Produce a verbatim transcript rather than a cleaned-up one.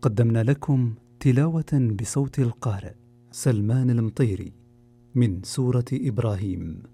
قدمنا لكم تلاوة بصوت القارئ سلمان المطيري من سورة إبراهيم.